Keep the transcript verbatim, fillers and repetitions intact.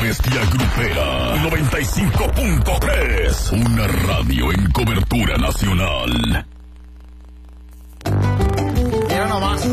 bestia grupera. noventa y cinco punto tres. Una radio en cobertura nacional. Mira nomás.